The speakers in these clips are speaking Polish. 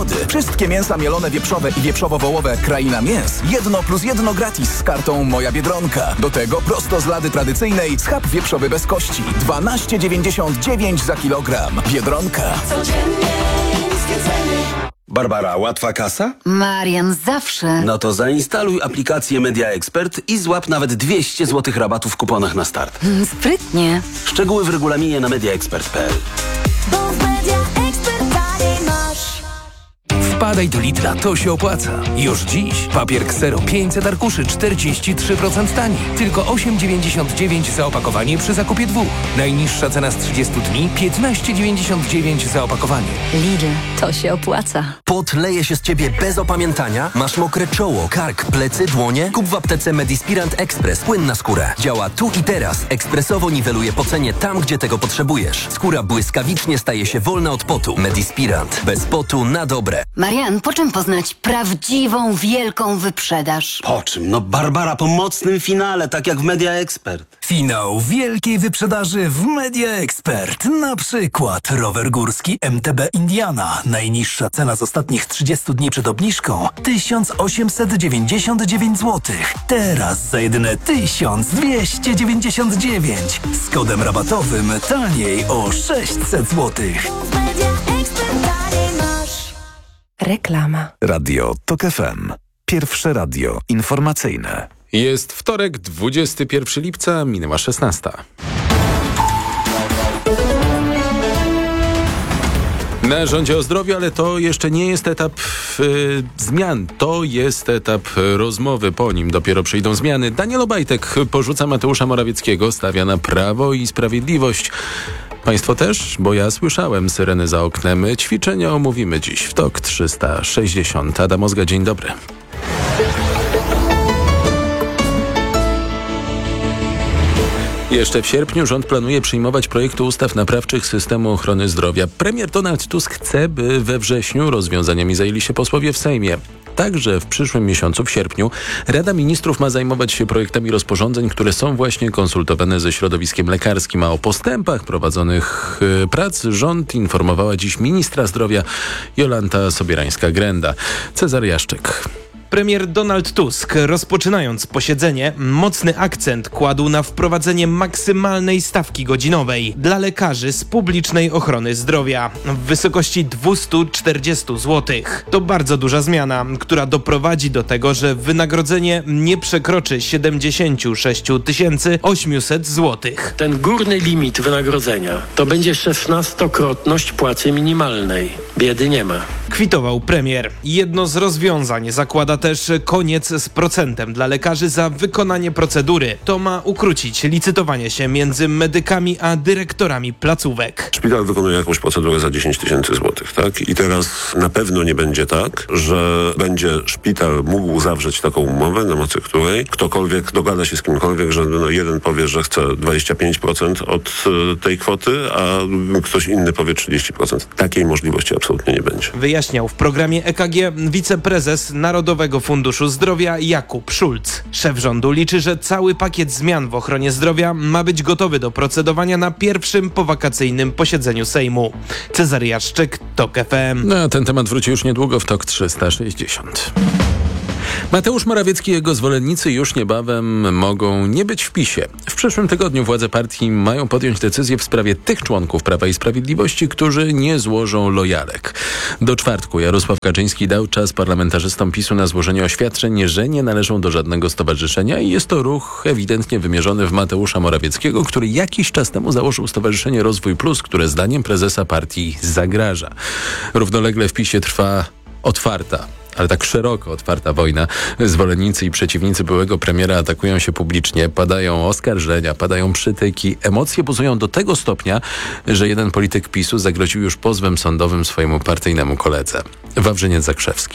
nagrody. Wszystkie mięsa mielone wieprzowe i wieprzowo-wołowe Kraina Mięs 1+1 gratis z kartą Moja Biedronka. Do tego prosto z lady tradycyjnej schab wieprzowy bez kości 12,99 za kilogram. Biedronka. Codziennie niskie ceny. Barbara, łatwa kasa? Marian, zawsze. No to zainstaluj aplikację Media Expert i złap nawet 200 zł rabatu w kuponach na start. Sprytnie. Szczegóły w regulaminie na mediaexpert.pl. Wpadaj do Lidla, to się opłaca. Już dziś papier Xero 500 arkuszy 43% taniej. Tylko 8,99 za opakowanie przy zakupie 2. Najniższa cena z 30 dni 15,99 za opakowanie. Lidl, to się opłaca. Pot leje się z ciebie bez opamiętania? Masz mokre czoło, kark, plecy, dłonie? Kup w aptece Medispirant Express. Płyn na skórę. Działa tu i teraz. Ekspresowo niweluje pocenie tam, gdzie tego potrzebujesz. Skóra błyskawicznie staje się wolna od potu. Medispirant. Bez potu na dobre. Marian, po czym poznać prawdziwą, wielką wyprzedaż? Po czym? No Barbara, po mocnym finale, tak jak w Media Expert. Finał wielkiej wyprzedaży w Media Expert. Na przykład rower górski MTB Indiana. Najniższa cena z ostatnich 30 dni przed obniżką 1899 zł. Teraz za jedyne 1299. Z kodem rabatowym taniej o 600 zł. Reklama. Radio TOK FM. Pierwsze radio informacyjne. Jest wtorek, 21 lipca, minęła 16. Na rządzie o zdrowiu, ale to jeszcze nie jest etap zmian. To jest etap rozmowy. Po nim dopiero przyjdą zmiany. Daniel Obajtek porzuca Mateusza Morawieckiego, stawia na Prawo i Sprawiedliwość. Państwo też? Bo ja słyszałem syreny za oknem. Ćwiczenia omówimy dziś w TOK 360. Adam Ozga, dzień dobry. Jeszcze w sierpniu rząd planuje przyjmować projekty ustaw naprawczych systemu ochrony zdrowia. Premier Donald Tusk chce, by we wrześniu rozwiązaniami zajęli się posłowie w Sejmie. Także w przyszłym miesiącu, w sierpniu, Rada Ministrów ma zajmować się projektami rozporządzeń, które są właśnie konsultowane ze środowiskiem lekarskim. A o postępach prowadzonych prac rząd informowała dziś ministra zdrowia Jolanta Sobierańska-Grenda. Cezary Jaszczyk. Premier Donald Tusk, rozpoczynając posiedzenie, mocny akcent kładł na wprowadzenie maksymalnej stawki godzinowej dla lekarzy z publicznej ochrony zdrowia w wysokości 240 zł. To bardzo duża zmiana, która doprowadzi do tego, że wynagrodzenie nie przekroczy 76 800 zł. Ten górny limit wynagrodzenia to będzie 16-krotność płacy minimalnej. Biedy nie ma. Kwitował premier. Jedno z rozwiązań zakłada też koniec z procentem dla lekarzy za wykonanie procedury. To ma ukrócić licytowanie się między medykami a dyrektorami placówek. Szpital wykonuje jakąś procedurę za 10 000 złotych, tak? I teraz na pewno nie będzie tak, że będzie szpital mógł zawrzeć taką umowę, na mocy której ktokolwiek dogada się z kimkolwiek, że jeden powie, że chce 25% od tej kwoty, a ktoś inny powie 30%. Takiej możliwości absolutnie nie będzie. Wyjaśniał w programie EKG wiceprezes Narodowego Funduszu Zdrowia Jakub Szulc. Szef rządu liczy, że cały pakiet zmian w ochronie zdrowia ma być gotowy do procedowania na pierwszym powakacyjnym posiedzeniu Sejmu. Cezary Jaszczyk, TOK FM. Na ten temat wróci już niedługo w TOK 360. Mateusz Morawiecki i jego zwolennicy już niebawem mogą nie być w PiS-ie. W przyszłym tygodniu władze partii mają podjąć decyzję w sprawie tych członków Prawa i Sprawiedliwości, którzy nie złożą lojalek. Do czwartku Jarosław Kaczyński dał czas parlamentarzystom PiS-u na złożenie oświadczeń, że nie należą do żadnego stowarzyszenia i jest to ruch ewidentnie wymierzony w Mateusza Morawieckiego, który jakiś czas temu założył Stowarzyszenie Rozwój Plus, które zdaniem prezesa partii zagraża. Równolegle w PiS-ie trwa otwarta, ale tak szeroko otwarta wojna. Zwolennicy i przeciwnicy byłego premiera atakują się publicznie, padają oskarżenia, padają przytyki. Emocje buzują do tego stopnia, że jeden polityk PiS-u zagroził już pozwem sądowym swojemu partyjnemu koledze. Wawrzyniec Zakrzewski.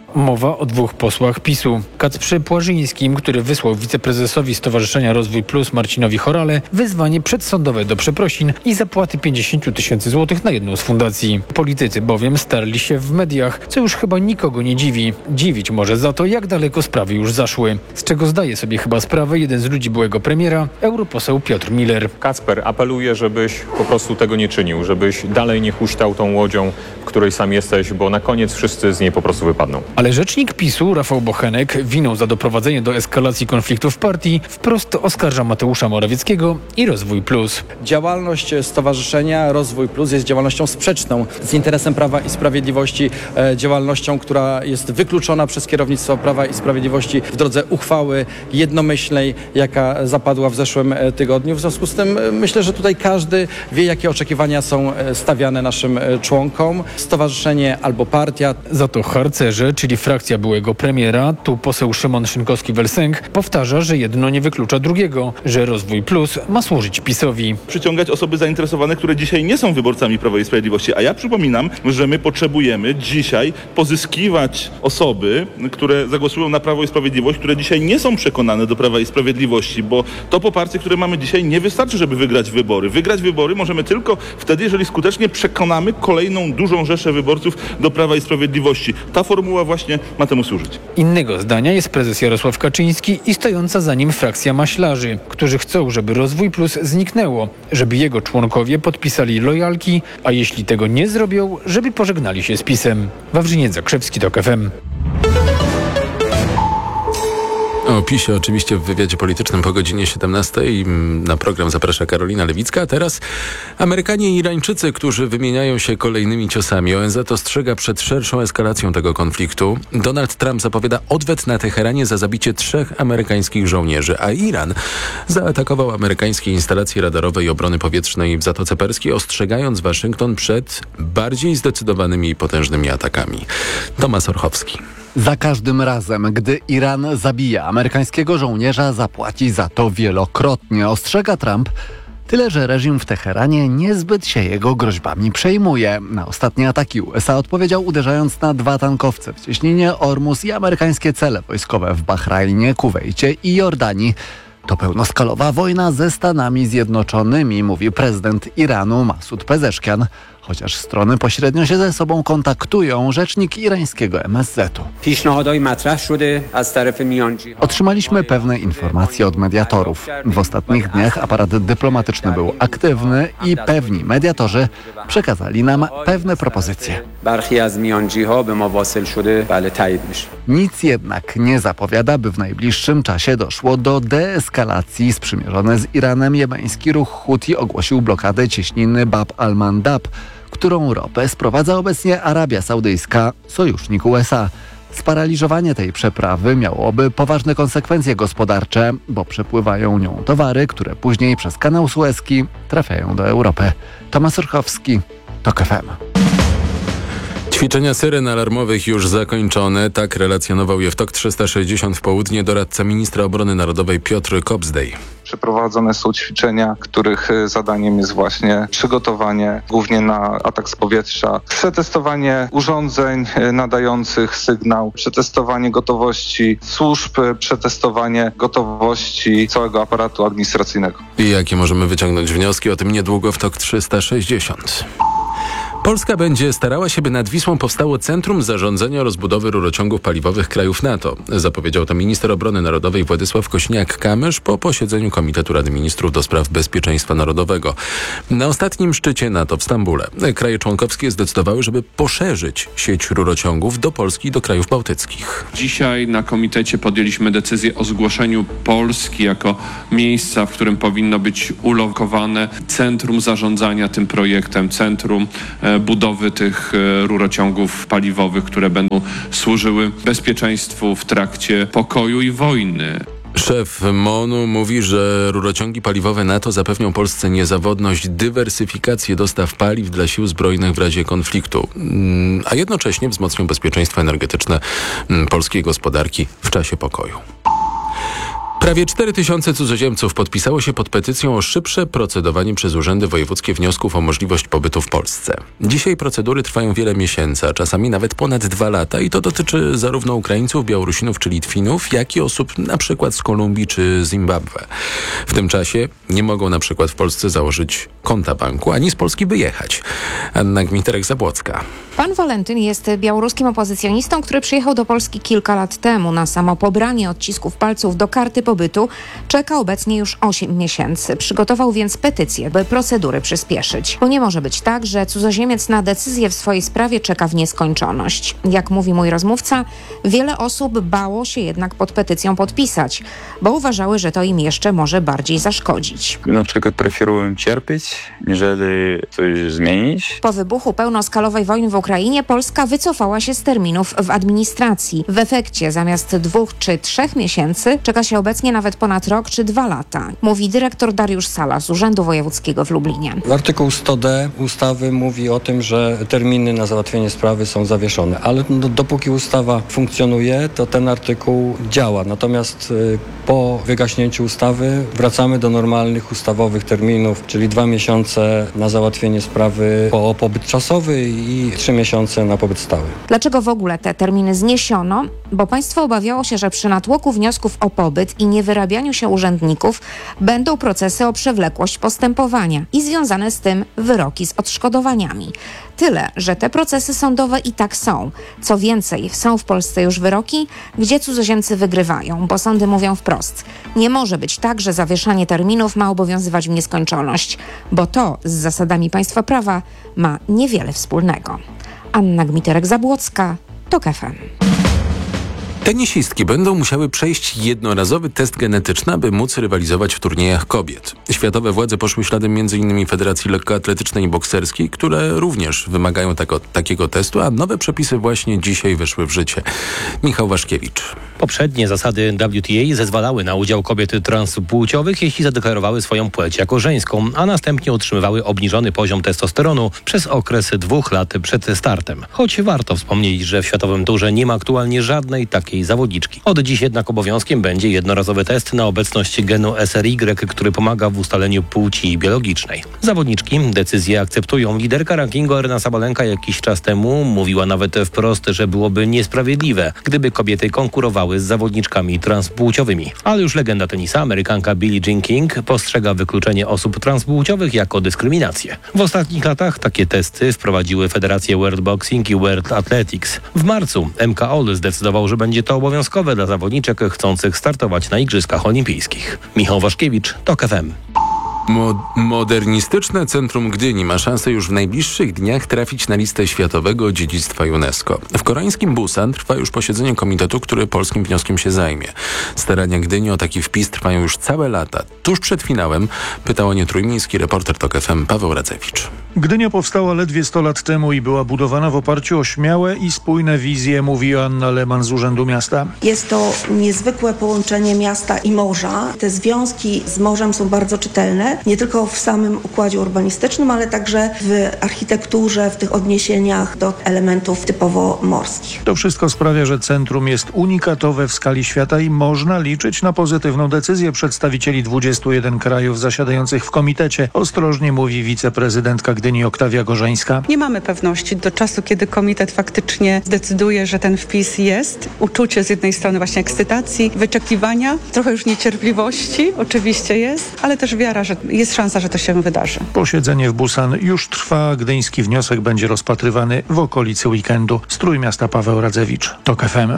Mowa o 2 posłach PiS-u. Kacprze Płażyńskim, który wysłał wiceprezesowi Stowarzyszenia Rozwój Plus Marcinowi Chorale wezwanie przedsądowe do przeprosin i zapłaty 50 000 złotych na jedną z fundacji. Politycy bowiem starli się w mediach, co już chyba nikogo nie dziwi. Dziwić może za to, jak daleko sprawy już zaszły. Z czego zdaje sobie chyba sprawę jeden z ludzi byłego premiera, europoseł Piotr Miller. Kacper, apeluję, żebyś po prostu tego nie czynił, żebyś dalej nie huśtał tą łodzią, w której sam jesteś, bo na koniec wszyscy z niej po prostu wypadną. Ale rzecznik PiS-u, Rafał Bochenek, winą za doprowadzenie do eskalacji konfliktu w partii wprost oskarża Mateusza Morawieckiego i Rozwój Plus. Działalność Stowarzyszenia Rozwój Plus jest działalnością sprzeczną z interesem Prawa i Sprawiedliwości, działalnością, która jest wykluczona przez kierownictwo Prawa i Sprawiedliwości w drodze uchwały jednomyślnej, jaka zapadła w zeszłym tygodniu. W związku z tym myślę, że tutaj każdy wie, jakie oczekiwania są stawiane naszym członkom. Stowarzyszenie albo partia. Za to harcerze, czyli frakcja byłego premiera, tu poseł Szymon Szynkowski-Welsenk, powtarza, że jedno nie wyklucza drugiego, że Rozwój Plus ma służyć PiS-owi. Przyciągać osoby zainteresowane, które dzisiaj nie są wyborcami Prawa i Sprawiedliwości, a ja przypominam, że my potrzebujemy dzisiaj pozyskiwać osoby, które zagłosują na Prawo i Sprawiedliwość, które dzisiaj nie są przekonane do Prawa i Sprawiedliwości, bo to poparcie, które mamy dzisiaj, nie wystarczy, żeby wygrać wybory. Wygrać wybory możemy tylko wtedy, jeżeli skutecznie przekonamy kolejną dużą rzeszę wyborców do Prawa i Sprawiedliwości. Ta formuła właśnie ma temu służyć. Innego zdania jest prezes Jarosław Kaczyński i stojąca za nim frakcja maślarzy, którzy chcą, żeby Rozwój Plus zniknęło, żeby jego członkowie podpisali lojalki, a jeśli tego nie zrobią, żeby pożegnali się z PiS-em. Wawrzyniec Zakrzewski, TOK FM. O PiS-ie oczywiście w wywiadzie politycznym po godzinie 17 na program zaprasza Karolina Lewicka, a teraz Amerykanie i Irańczycy, którzy wymieniają się kolejnymi ciosami. ONZ ostrzega przed szerszą eskalacją tego konfliktu. Donald Trump zapowiada odwet na Teheranie za zabicie 3 amerykańskich żołnierzy, a Iran zaatakował amerykańskie instalacje radarowe i obrony powietrznej w Zatoce Perskiej, ostrzegając Waszyngton przed bardziej zdecydowanymi i potężnymi atakami. Tomasz Orchowski. Za każdym razem, gdy Iran zabija amerykańskiego żołnierza, zapłaci za to wielokrotnie, ostrzega Trump. Tyle, że reżim w Teheranie niezbyt się jego groźbami przejmuje. Na ostatnie ataki USA odpowiedział, uderzając na 2 tankowce w cieśninie Ormus i amerykańskie cele wojskowe w Bahrajnie, Kuwejcie i Jordanii. To pełnoskalowa wojna ze Stanami Zjednoczonymi, mówi prezydent Iranu Masud Pezeszkian. Chociaż strony pośrednio się ze sobą kontaktują, rzecznik irańskiego MSZ-u. Otrzymaliśmy pewne informacje od mediatorów. W ostatnich dniach aparat dyplomatyczny był aktywny i pewni mediatorzy przekazali nam pewne propozycje. Nic jednak nie zapowiada, by w najbliższym czasie doszło do deeskalacji. Sprzymierzony z Iranem jemeński ruch Huti ogłosił blokadę cieśniny Bab al-Mandab, którą ropę sprowadza obecnie Arabia Saudyjska, sojusznik USA. Sparaliżowanie tej przeprawy miałoby poważne konsekwencje gospodarcze, bo przepływają nią towary, które później przez kanał Suezki trafiają do Europy. Tomasz Orchowski, TOK FM. Ćwiczenia syren alarmowych już zakończone. Tak relacjonował je w TOK 360 w południe doradca ministra obrony narodowej Piotr Kobzdej. Przeprowadzone są ćwiczenia, których zadaniem jest właśnie przygotowanie głównie na atak z powietrza, przetestowanie urządzeń nadających sygnał, przetestowanie gotowości służb, przetestowanie gotowości całego aparatu administracyjnego. I jakie możemy wyciągnąć wnioski? O tym niedługo w TOK 360. Polska będzie starała się, by nad Wisłą powstało Centrum Zarządzania Rozbudowy Rurociągów Paliwowych krajów NATO. Zapowiedział to minister obrony narodowej Władysław Kośniak-Kamysz po posiedzeniu Komitetu Rady Ministrów do spraw bezpieczeństwa narodowego. Na ostatnim szczycie NATO w Stambule kraje członkowskie zdecydowały, żeby poszerzyć sieć rurociągów do Polski i do krajów bałtyckich. Dzisiaj na komitecie podjęliśmy decyzję o zgłoszeniu Polski jako miejsca, w którym powinno być ulokowane centrum zarządzania tym projektem, centrum budowy tych rurociągów paliwowych, które będą służyły bezpieczeństwu w trakcie pokoju i wojny. Szef MON-u mówi, że rurociągi paliwowe NATO zapewnią Polsce niezawodność, dywersyfikację dostaw paliw dla sił zbrojnych w razie konfliktu, a jednocześnie wzmocnią bezpieczeństwo energetyczne polskiej gospodarki w czasie pokoju. Prawie 4000 cudzoziemców podpisało się pod petycją o szybsze procedowanie przez urzędy wojewódzkie wniosków o możliwość pobytu w Polsce. Dzisiaj procedury trwają wiele miesięcy, a czasami nawet ponad 2 lata i to dotyczy zarówno Ukraińców, Białorusinów czy Litwinów, jak i osób na przykład z Kolumbii czy Zimbabwe. W tym czasie nie mogą na przykład w Polsce założyć konta banku, ani z Polski wyjechać. Anna Gmiterek-Zabłocka. Pan Walentyn jest białoruskim opozycjonistą, który przyjechał do Polski kilka lat temu. Na samo pobranie odcisków palców do karty pobytu czeka obecnie już 8 miesięcy. Przygotował więc petycję, by procedury przyspieszyć. Bo nie może być tak, że cudzoziemiec na decyzję w swojej sprawie czeka w nieskończoność. Jak mówi mój rozmówca, wiele osób bało się jednak pod petycją podpisać, bo uważały, że to im jeszcze może bardziej zaszkodzić. Na przykład preferuję cierpieć, niżeli coś zmienić. Po wybuchu pełnoskalowej wojny w Ukrainie Polska wycofała się z terminów w administracji. W efekcie zamiast 2 czy 3 miesięcy czeka się obecnie nawet ponad rok czy 2 lata, mówi dyrektor Dariusz Sala z Urzędu Wojewódzkiego w Lublinie. Artykuł 100d ustawy mówi o tym, że terminy na załatwienie sprawy są zawieszone, ale dopóki ustawa funkcjonuje, to ten artykuł działa. Natomiast po wygaśnięciu ustawy wracamy do normalnych ustawowych terminów, czyli 2 miesiące na załatwienie sprawy o pobyt czasowy i 3 miesiące na pobyt stały. Dlaczego w ogóle te terminy zniesiono? Bo państwo obawiało się, że przy natłoku wniosków o pobyt i niewyrabianiu się urzędników będą procesy o przewlekłość postępowania i związane z tym wyroki z odszkodowaniami. Tyle, że te procesy sądowe i tak są. Co więcej, są w Polsce już wyroki, gdzie cudzoziemcy wygrywają, bo sądy mówią wprost. Nie może być tak, że zawieszanie terminów ma obowiązywać w nieskończoność, bo to z zasadami państwa prawa ma niewiele wspólnego. Anna Gmiterek-Zabłocka, TOK FM. Tenisistki będą musiały przejść jednorazowy test genetyczny, aby móc rywalizować w turniejach kobiet. Światowe władze poszły śladem m.in. Federacji Lekkoatletycznej i Bokserskiej, które również wymagają takiego testu, a nowe przepisy właśnie dzisiaj weszły w życie. Michał Waszkiewicz. Poprzednie zasady WTA zezwalały na udział kobiet transpłciowych, jeśli zadeklarowały swoją płeć jako żeńską, a następnie utrzymywały obniżony poziom testosteronu przez okres 2 lat przed startem. Choć warto wspomnieć, że w światowym turze nie ma aktualnie żadnej takiej zawodniczki. Od dziś jednak obowiązkiem będzie jednorazowy test na obecność genu SRY, który pomaga w ustaleniu płci biologicznej. Zawodniczki decyzję akceptują. Liderka rankingu Aryna Sabalenka jakiś czas temu mówiła nawet wprost, że byłoby niesprawiedliwe, gdyby kobiety konkurowały z zawodniczkami transpłciowymi. Ale już legenda tenisa, Amerykanka Billie Jean King, postrzega wykluczenie osób transpłciowych jako dyskryminację. W ostatnich latach takie testy wprowadziły federacje World Boxing i World Athletics. W marcu MKOL zdecydował, że będzie to obowiązkowe dla zawodniczek chcących startować na Igrzyskach Olimpijskich. Michał Waszkiewicz, TOK FM. Modernistyczne Centrum Gdyni ma szansę już w najbliższych dniach trafić na listę Światowego Dziedzictwa UNESCO. W koreańskim Busan trwa już posiedzenie komitetu, który polskim wnioskiem się zajmie. Starania Gdyni o taki wpis trwają już całe lata. Tuż przed finałem pytał o nie trójmiejski reporter TOK FM Paweł Radzewicz. Gdynia powstała ledwie 100 lat temu i była budowana w oparciu o śmiałe i spójne wizje, mówi Joanna Lehmann z Urzędu Miasta. Jest to niezwykłe połączenie miasta i morza. Te związki z morzem są bardzo czytelne, nie tylko w samym układzie urbanistycznym, ale także w architekturze, w tych odniesieniach do elementów typowo morskich. To wszystko sprawia, że centrum jest unikatowe w skali świata i można liczyć na pozytywną decyzję przedstawicieli 21 krajów zasiadających w komitecie. Ostrożnie mówi wiceprezydentka Gdyni Oktawia Gorzeńska. Nie mamy pewności do czasu, kiedy komitet faktycznie zdecyduje, że ten wpis jest. Uczucie z jednej strony właśnie ekscytacji, wyczekiwania, trochę już niecierpliwości oczywiście jest, ale też wiara, że jest szansa, że to się wydarzy. Posiedzenie w Busan już trwa. Gdyński wniosek będzie rozpatrywany w okolicy weekendu. Z Trójmiasta Paweł Radzewicz, TOK FM.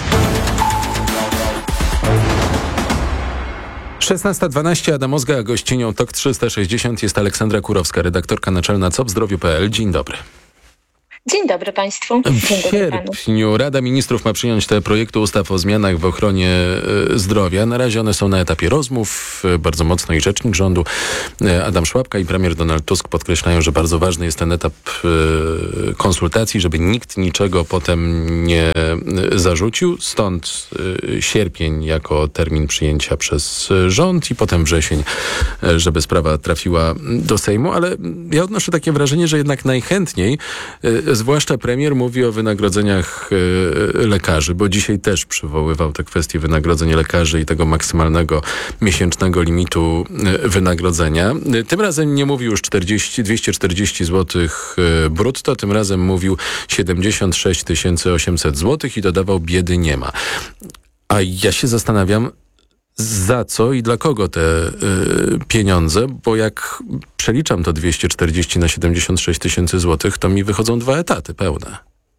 16:12, Adam Ozga, a gościnią TOK 360 jest Aleksandra Kurowska, redaktorka naczelna COP-Zdrowiu.pl. Dzień dobry. Dzień dobry Państwu. W sierpniu Rada Ministrów ma przyjąć te projekty ustaw o zmianach w ochronie zdrowia. Na razie one są na etapie rozmów. Bardzo mocno i rzecznik rządu Adam Szłapka i premier Donald Tusk podkreślają, że bardzo ważny jest ten etap konsultacji, żeby nikt niczego potem nie zarzucił. Stąd sierpień jako termin przyjęcia przez rząd i potem wrzesień, żeby sprawa trafiła do Sejmu. Ale ja odnoszę takie wrażenie, że jednak najchętniej zwłaszcza premier mówi o wynagrodzeniach lekarzy, bo dzisiaj też przywoływał tę kwestię wynagrodzenia lekarzy i tego maksymalnego miesięcznego limitu wynagrodzenia. Tym razem nie mówił już 240 zł brutto, tym razem mówił 76 800 zł i dodawał: biedy nie ma. A ja się zastanawiam, za co i dla kogo te pieniądze, bo jak przeliczam to 240 na 76 000 złotych, to mi wychodzą 2 etaty pełne.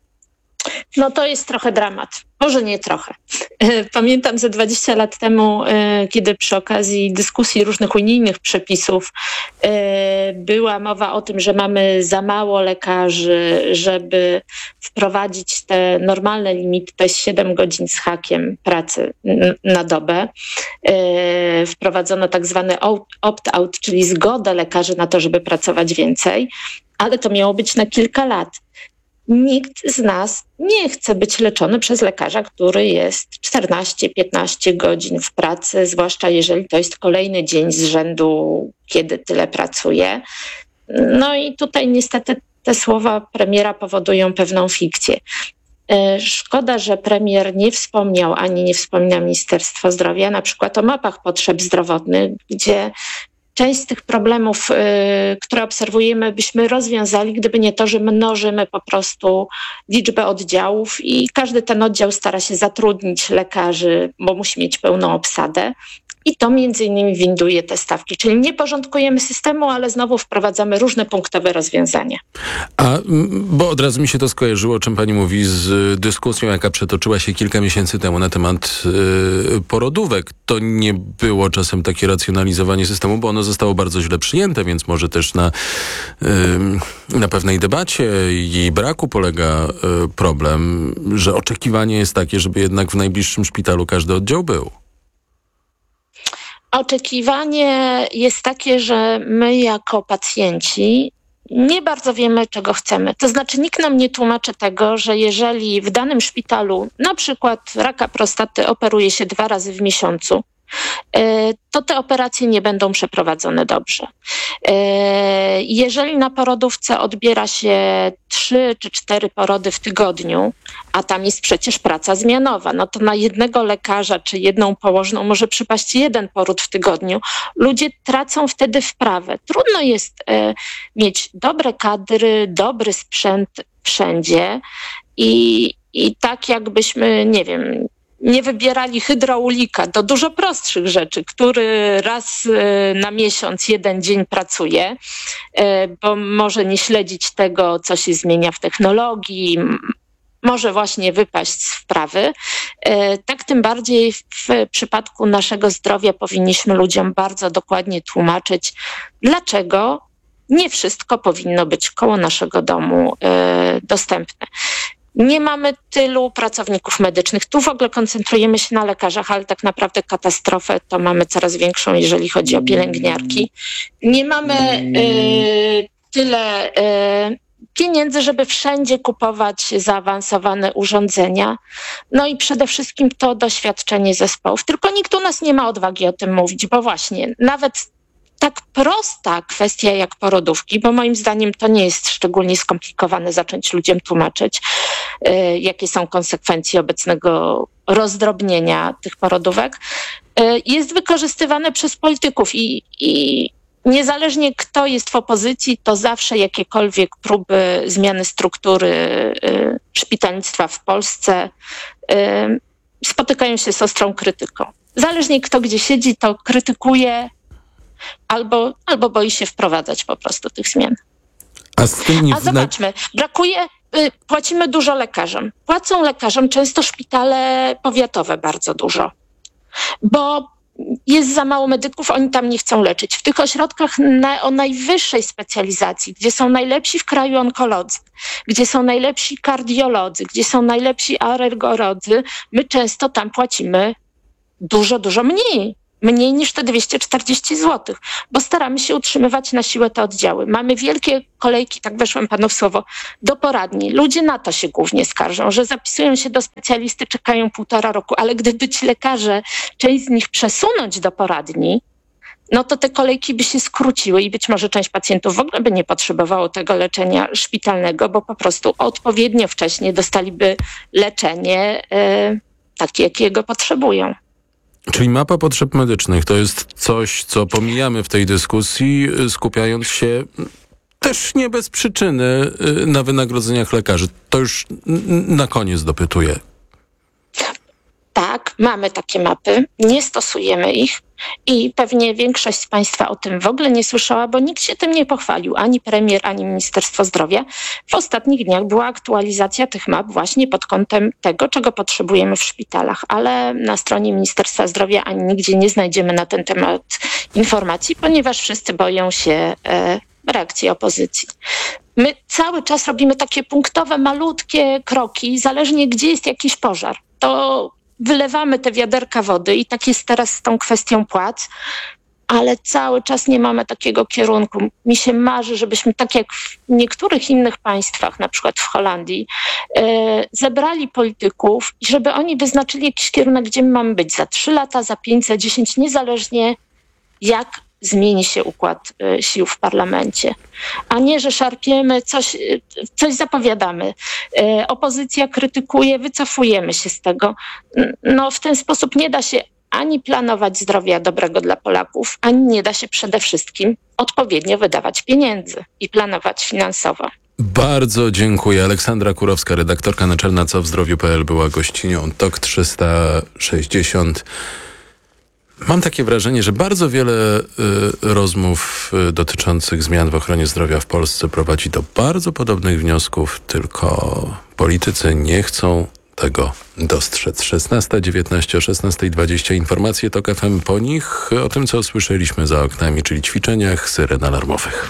No to jest trochę dramat. Może nie trochę. Pamiętam ze 20 lat temu, kiedy przy okazji dyskusji różnych unijnych przepisów była mowa o tym, że mamy za mało lekarzy, żeby wprowadzić te normalne limity, to jest 7 godzin z hakiem pracy na dobę. Wprowadzono tak zwany opt-out, czyli zgodę lekarzy na to, żeby pracować więcej, ale to miało być na kilka lat. Nikt z nas nie chce być leczony przez lekarza, który jest 14-15 godzin w pracy, zwłaszcza jeżeli to jest kolejny dzień z rzędu, kiedy tyle pracuje. No i tutaj niestety te słowa premiera powodują pewną fikcję. Szkoda, że premier nie wspomniał, ani nie wspomina Ministerstwo Zdrowia, na przykład o mapach potrzeb zdrowotnych, gdzie część z tych problemów, które obserwujemy, byśmy rozwiązali, gdyby nie to, że mnożymy po prostu liczbę oddziałów i każdy ten oddział stara się zatrudnić lekarzy, bo musi mieć pełną obsadę. I to między innymi winduje te stawki. Czyli nie porządkujemy systemu, ale znowu wprowadzamy różne punktowe rozwiązania. Bo od razu mi się to skojarzyło, o czym pani mówi, z dyskusją, jaka przetoczyła się kilka miesięcy temu na temat porodówek. To nie było czasem takie racjonalizowanie systemu, bo ono zostało bardzo źle przyjęte, więc może też na pewnej debacie i braku polega problem, że oczekiwanie jest takie, żeby jednak w najbliższym szpitalu każdy oddział był. Oczekiwanie jest takie, że my jako pacjenci nie bardzo wiemy, czego chcemy. To znaczy nikt nam nie tłumaczy tego, że jeżeli w danym szpitalu na przykład raka prostaty operuje się 2 razy w miesiącu, to te operacje nie będą przeprowadzone dobrze. Jeżeli na porodówce odbiera się 3 czy 4 porody w tygodniu, a tam jest przecież praca zmianowa, no to na jednego lekarza czy jedną położną może przypaść 1 poród w tygodniu. Ludzie tracą wtedy wprawę. Trudno jest mieć dobre kadry, dobry sprzęt wszędzie i tak jakbyśmy, nie wiem, nie wybierali hydraulika do dużo prostszych rzeczy, który raz na miesiąc 1 dzień pracuje, bo może nie śledzić tego, co się zmienia w technologii, może właśnie wypaść z wprawy. Tak tym bardziej w przypadku naszego zdrowia powinniśmy ludziom bardzo dokładnie tłumaczyć, dlaczego nie wszystko powinno być koło naszego domu dostępne. Nie mamy tylu pracowników medycznych. Tu w ogóle koncentrujemy się na lekarzach, ale tak naprawdę katastrofę to mamy coraz większą, jeżeli chodzi o pielęgniarki. Nie mamy tyle pieniędzy, żeby wszędzie kupować zaawansowane urządzenia. No i przede wszystkim to doświadczenie zespołów. Tylko nikt u nas nie ma odwagi o tym mówić, bo właśnie nawet tak prosta kwestia jak porodówki, bo moim zdaniem to nie jest szczególnie skomplikowane zacząć ludziom tłumaczyć, jakie są konsekwencje obecnego rozdrobnienia tych porodówek, jest wykorzystywane przez polityków i niezależnie kto jest w opozycji, to zawsze jakiekolwiek próby zmiany struktury szpitalnictwa w Polsce spotykają się z ostrą krytyką. Zależnie kto gdzie siedzi, to krytykuje albo boi się wprowadzać po prostu tych zmian. A zobaczmy, płacimy dużo lekarzom. Płacą lekarzom często szpitale powiatowe bardzo dużo, bo jest za mało medyków, oni tam nie chcą leczyć. W tych ośrodkach o najwyższej specjalizacji, gdzie są najlepsi w kraju onkolodzy, gdzie są najlepsi kardiolodzy, gdzie są najlepsi alergolodzy, my często tam płacimy dużo mniej. Mniej niż te 240 zł, bo staramy się utrzymywać na siłę te oddziały. Mamy wielkie kolejki, tak weszłam panu w słowo, do poradni. Ludzie na to się głównie skarżą, że zapisują się do specjalisty, czekają 1,5 roku, ale gdyby ci lekarze, część z nich przesunąć do poradni, no to te kolejki by się skróciły i być może część pacjentów w ogóle by nie potrzebowało tego leczenia szpitalnego, bo po prostu odpowiednio wcześnie dostaliby leczenie takie, jakiego potrzebują. Czyli mapa potrzeb medycznych to jest coś, co pomijamy w tej dyskusji, skupiając się też nie bez przyczyny na wynagrodzeniach lekarzy. To już na koniec dopytuję. Tak, mamy takie mapy, nie stosujemy ich i pewnie większość z Państwa o tym w ogóle nie słyszała, bo nikt się tym nie pochwalił, ani premier, ani Ministerstwo Zdrowia. W ostatnich dniach była aktualizacja tych map właśnie pod kątem tego, czego potrzebujemy w szpitalach, ale na stronie Ministerstwa Zdrowia ani nigdzie nie znajdziemy na ten temat informacji, ponieważ wszyscy boją się reakcji opozycji. My cały czas robimy takie punktowe, malutkie kroki, zależnie gdzie jest jakiś pożar. To wylewamy te wiaderka wody i tak jest teraz z tą kwestią płac, ale cały czas nie mamy takiego kierunku. Mi się marzy, żebyśmy tak jak w niektórych innych państwach, na przykład w Holandii, zebrali polityków i żeby oni wyznaczyli jakiś kierunek, gdzie my mamy być za 3 lata, za 5, za 10, niezależnie jak zmieni się układ sił w parlamencie. A nie, że szarpiemy, coś zapowiadamy. Opozycja krytykuje, wycofujemy się z tego. No, w ten sposób nie da się ani planować zdrowia dobrego dla Polaków, ani nie da się przede wszystkim odpowiednio wydawać pieniędzy i planować finansowo. Bardzo dziękuję. Aleksandra Kurowska, redaktorka naczelna Co w Zdrowiu.pl była gościnią TOK 360. Mam takie wrażenie, że bardzo wiele rozmów dotyczących zmian w ochronie zdrowia w Polsce prowadzi do bardzo podobnych wniosków, tylko politycy nie chcą tego dostrzec. 16:19, o 16:20 informacje TOK FM po nich o tym, co słyszeliśmy za oknami, czyli ćwiczeniach syren alarmowych.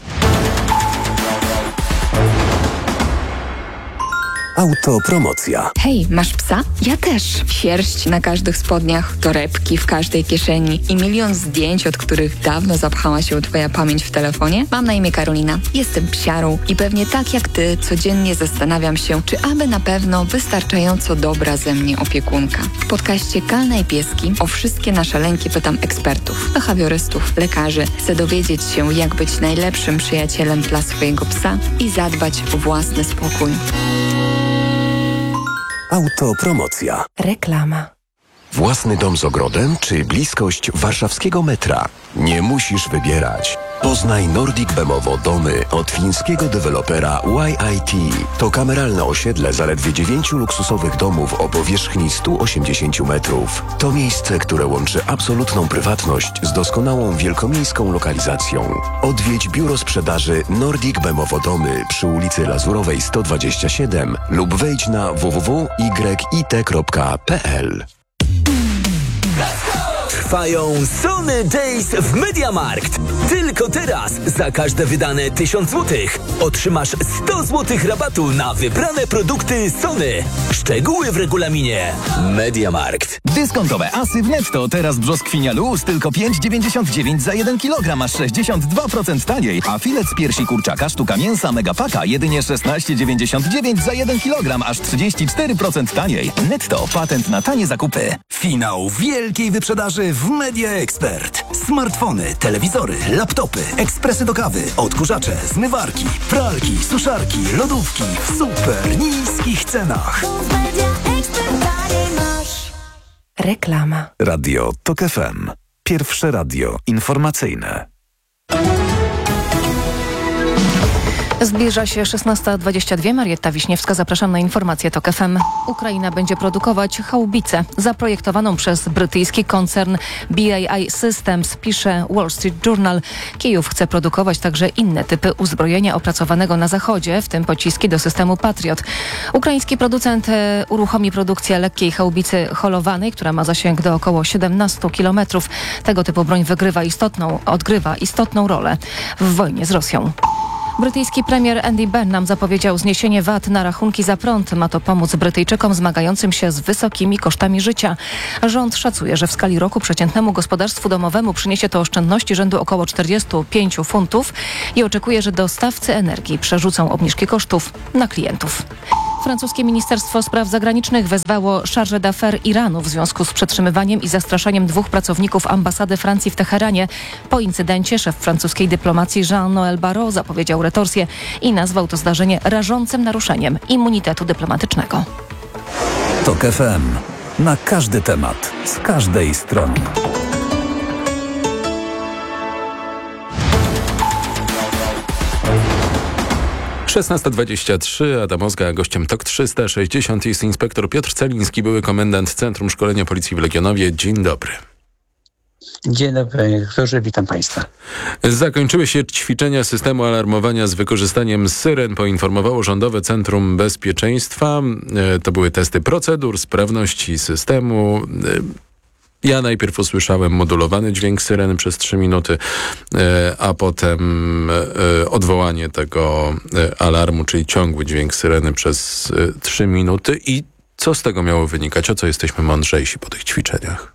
Autopromocja. Hej, masz psa? Ja też. Sierść na każdych spodniach, torebki w każdej kieszeni i milion zdjęć, od których dawno zapchała się twoja pamięć w telefonie? Mam na imię Karolina. Jestem psiarą i pewnie tak jak ty codziennie zastanawiam się, czy aby na pewno wystarczająco dobra ze mnie opiekunka. W podcaście Kalna i Pieski o wszystkie nasze lęki pytam ekspertów, behawiorystów, lekarzy. Chcę dowiedzieć się, jak być najlepszym przyjacielem dla swojego psa i zadbać o własny spokój. Autopromocja. Reklama. Własny dom z ogrodem czy bliskość warszawskiego metra? Nie musisz wybierać. Poznaj Nordic Bemowo domy od fińskiego dewelopera YIT. To kameralne osiedle zaledwie 9 luksusowych domów o powierzchni 180 metrów. To miejsce, które łączy absolutną prywatność z doskonałą wielkomiejską lokalizacją. Odwiedź biuro sprzedaży Nordic Bemowo domy przy ulicy Lazurowej 127 lub wejdź na www.yit.pl. Trwają Sony Days w MediaMarkt. Tylko teraz za każde wydane 1000 zł otrzymasz 100 zł rabatu na wybrane produkty Sony. Szczegóły w regulaminie. MediaMarkt. Dyskontowe asy w Netto. Teraz brzoskwinia luz tylko 5,99 za 1 kg, aż 62% taniej. A filet z piersi kurczaka sztuka mięsa Megapaka jedynie 16,99 za 1 kg, aż 34% taniej. Netto. Patent na tanie zakupy. Finał wielkiej wyprzedaży w Media Expert. Smartfony, telewizory, laptopy, ekspresy do kawy, odkurzacze, zmywarki, pralki, suszarki, lodówki w super niskich cenach. Reklama. Radio TOK FM. Pierwsze radio informacyjne. Zbliża się 16:22. Marietta Wiśniewska, zapraszam na informacje TOK FM. Ukraina będzie produkować haubicę zaprojektowaną przez brytyjski koncern BAE Systems, pisze Wall Street Journal. Kijów chce produkować także inne typy uzbrojenia opracowanego na zachodzie, w tym pociski do systemu Patriot. Ukraiński producent uruchomi produkcję lekkiej haubicy holowanej, która ma zasięg do około 17 km. Tego typu broń odgrywa istotną rolę w wojnie z Rosją. Brytyjski premier Andy Burnham zapowiedział zniesienie VAT na rachunki za prąd. Ma to pomóc Brytyjczykom zmagającym się z wysokimi kosztami życia. Rząd szacuje, że w skali roku przeciętnemu gospodarstwu domowemu przyniesie to oszczędności rzędu około 45 funtów i oczekuje, że dostawcy energii przerzucą obniżki kosztów na klientów. Francuskie Ministerstwo Spraw Zagranicznych wezwało chargé d'affaires Iranu w związku z przetrzymywaniem i zastraszaniem 2 pracowników ambasady Francji w Teheranie. Po incydencie szef francuskiej dyplomacji Jean-Noël Barrot zapowiedział retorsję i nazwał to zdarzenie rażącym naruszeniem immunitetu dyplomatycznego. TOK FM. Na każdy temat, z każdej strony. Szesnasta 23, Adam Ozga, gościem TOK 360 jest inspektor Piotr Celiński, były komendant Centrum Szkolenia Policji w Legionowie. Dzień dobry. Dzień dobry, panie doktorze, witam państwa. Zakończyły się ćwiczenia systemu alarmowania z wykorzystaniem syren, poinformowało Rządowe Centrum Bezpieczeństwa. To były testy procedur, sprawności systemu. Ja najpierw usłyszałem modulowany dźwięk syreny przez 3 minuty, a potem odwołanie tego alarmu, czyli ciągły dźwięk syreny przez 3 minuty. I co z tego miało wynikać? O co jesteśmy mądrzejsi po tych ćwiczeniach?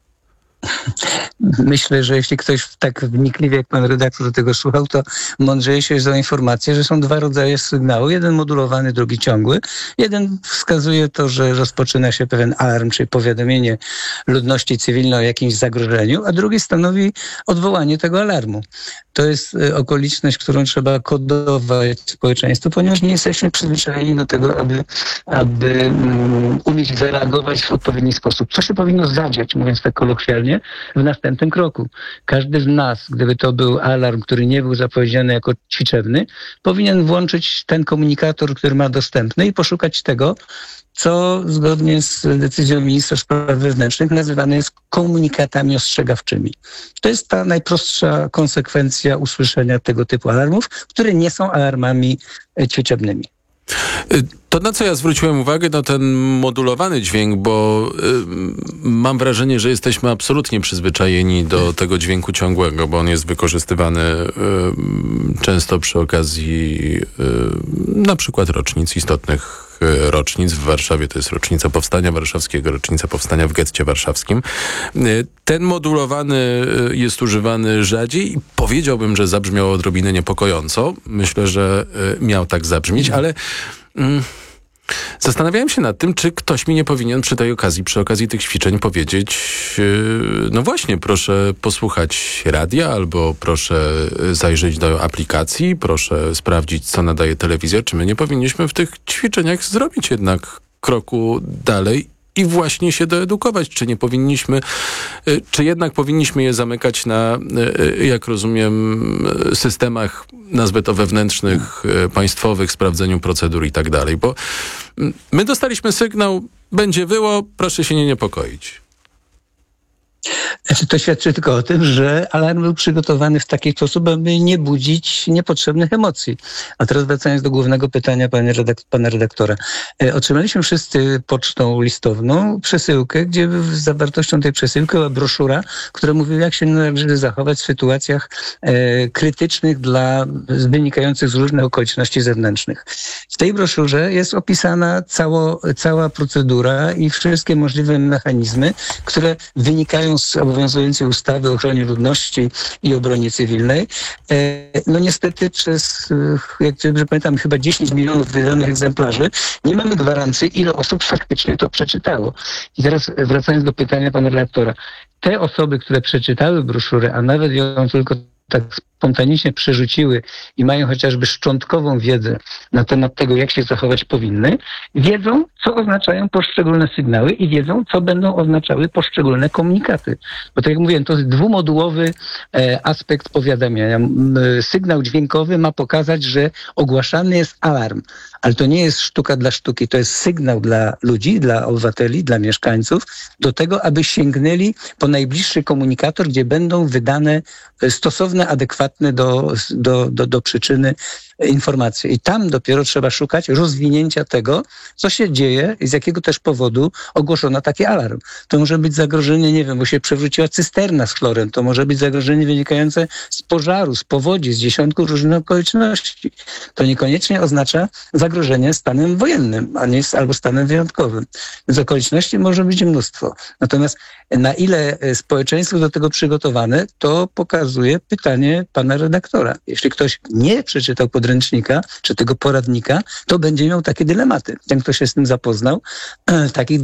Myślę, że jeśli ktoś tak wnikliwie jak pan redaktor do tego słuchał, to mądrzejszy jest za informację, że są 2 rodzaje sygnału. Jeden modulowany, drugi ciągły. Jeden wskazuje to, że rozpoczyna się pewien alarm, czyli powiadomienie ludności cywilnej o jakimś zagrożeniu, a drugi stanowi odwołanie tego alarmu. To jest okoliczność, którą trzeba kodować społeczeństwu, ponieważ nie jesteśmy przyzwyczajeni do tego, aby umieć zareagować w odpowiedni sposób. Co się powinno zadziać, mówiąc tak kolokwialnie, w następnym kroku. Każdy z nas, gdyby to był alarm, który nie był zapowiedziany jako ćwiczebny, powinien włączyć ten komunikator, który ma dostępny i poszukać tego, co zgodnie z decyzją ministra spraw wewnętrznych nazywane jest komunikatami ostrzegawczymi. To jest ta najprostsza konsekwencja usłyszenia tego typu alarmów, które nie są alarmami ćwiczebnymi. To, na co ja zwróciłem uwagę, no ten modulowany dźwięk, bo mam wrażenie, że jesteśmy absolutnie przyzwyczajeni do tego dźwięku ciągłego, bo on jest wykorzystywany często przy okazji na przykład rocznic, istotnych rocznic. W Warszawie to jest rocznica Powstania Warszawskiego, rocznica Powstania w getcie warszawskim. Ten modulowany jest używany rzadziej i powiedziałbym, że zabrzmiał odrobinę niepokojąco. Myślę, że miał tak zabrzmieć, ale zastanawiałem się nad tym, czy ktoś mi nie powinien przy okazji tych ćwiczeń powiedzieć, no właśnie, proszę posłuchać radia, albo proszę zajrzeć do aplikacji, proszę sprawdzić, co nadaje telewizja. Czy my nie powinniśmy w tych ćwiczeniach zrobić jednak kroku dalej i właśnie się doedukować? Czy nie powinniśmy, czy jednak powinniśmy je zamykać na, jak rozumiem, systemach, nazwę to wewnętrznych, państwowych, sprawdzeniu procedur i tak dalej? Bo my dostaliśmy sygnał, będzie wyło, proszę się nie niepokoić. To świadczy tylko o tym, że alarm był przygotowany w taki sposób, aby nie budzić niepotrzebnych emocji. A teraz wracając do głównego pytania pana redaktora. Otrzymaliśmy wszyscy pocztą listowną przesyłkę, gdzie z zawartością tej przesyłki była broszura, która mówiła, jak się należy zachować w sytuacjach krytycznych wynikających z różnych okoliczności zewnętrznych. W tej broszurze jest opisana cała procedura i wszystkie możliwe mechanizmy, które wynikają z obowiązującej ustawy o ochronie ludności i obronie cywilnej. No niestety jak dobrze pamiętam, chyba 10 milionów wydanych egzemplarzy, nie mamy gwarancji, ile osób faktycznie to przeczytało. I teraz wracając do pytania pana redaktora. Te osoby, które przeczytały broszurę, a nawet ją tylko tak spontanicznie przerzuciły i mają chociażby szczątkową wiedzę na temat tego, jak się zachować powinny, wiedzą, co oznaczają poszczególne sygnały i wiedzą, co będą oznaczały poszczególne komunikaty. Bo tak jak mówiłem, to jest dwumodułowy aspekt powiadamiania. Sygnał dźwiękowy ma pokazać, że ogłaszany jest alarm, ale to nie jest sztuka dla sztuki, to jest sygnał dla ludzi, dla obywateli, dla mieszkańców do tego, aby sięgnęli po najbliższy komunikator, gdzie będą wydane stosowne, adekwatne do przyczyny informacje. I tam dopiero trzeba szukać rozwinięcia tego, co się dzieje i z jakiego też powodu ogłoszono taki alarm. To może być zagrożenie, nie wiem, bo się przewróciła cysterna z chlorem, to może być zagrożenie wynikające z pożaru, z powodzi, z dziesiątku różnych okoliczności. To niekoniecznie oznacza zagrożenie stanem wojennym, albo stanem wyjątkowym. Więc okoliczności może być mnóstwo. Natomiast na ile społeczeństwo do tego przygotowane, to pokazuje pytanie pana redaktora. Jeśli ktoś nie przeczytał podręcznika, czy tego poradnika, to będzie miał takie dylematy. Ten, kto się z tym zapoznał, takich